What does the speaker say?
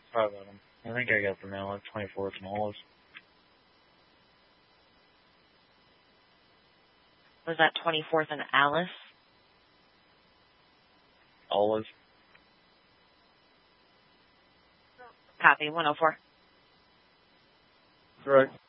Sorry about them. I think I got the mail at 24th and Olives. Was that 24th and Alice? Olives. Copy, 104. Correct.